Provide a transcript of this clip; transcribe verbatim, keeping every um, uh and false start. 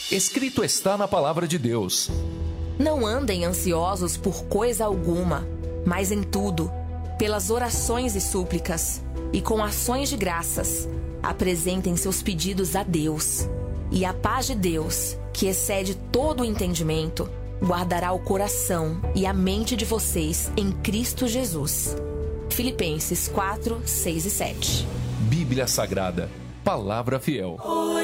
Escrito está na palavra de Deus: Não andem ansiosos por coisa alguma, mas em tudo, pelas orações e súplicas, e com ações de graças, apresentem seus pedidos a Deus. E a paz de Deus, que excede todo o entendimento, guardará o coração e a mente de vocês em Cristo Jesus. Filipenses quatro, seis e sete. Bíblia Sagrada, Palavra Fiel.